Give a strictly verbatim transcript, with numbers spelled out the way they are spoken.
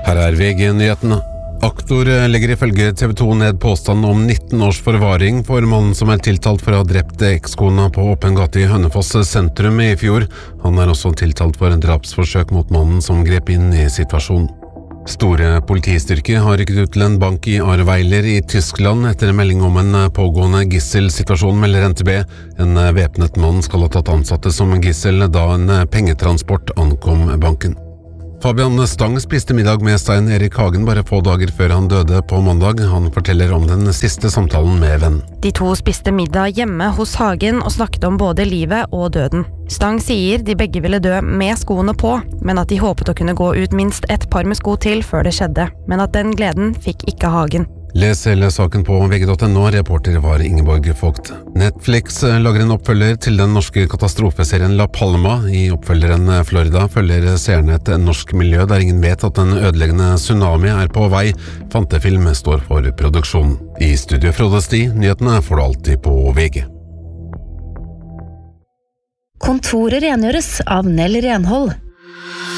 Her er V G-nyhetene. Aktor legger ifølge T V to ned påstanden om nitten års forvaring for mannen som er tiltalt for å ha drept ekskona på åpen gate i Hønefoss sentrum i fjor. Han er også tiltalt for en drapsforsøk mot mannen som grep inn i situasjonen. Store politistyrker har rykket ut til en bank i Ahrweiler i Tyskland etter en melding om en pågående gisselsituasjon, melder N T B. En væpnet mann skal ha tatt ansatte som gissel da en pengetransport ankom banken. Fabian Stang spiste middag med Stein Erik Hagen bare få dager før han døde på mandag. Han forteller om den siste samtalen med venn. De to spiste middag hjemme hos Hagen og snakket om både livet og døden. Stang sier de begge ville dø med skoene på, men at de håpet å kunne gå ut minst et par med sko til før det skjedde. Men at den gleden fikk ikke Hagen. Les hele saken på V G punktum no, reporter var Ingeborg Vogt. Netflix lager en oppfølger til den norske katastrofeserien La Palma. I oppfølgeren Florida følger seerne et norsk miljø der ingen vet at en ødeleggende tsunami er på vei. Fantefilm står for produksjonen. I studio Frode Sti, nyhetene får du alltid på V G. Kontoret rengjøres av Nell Renhold.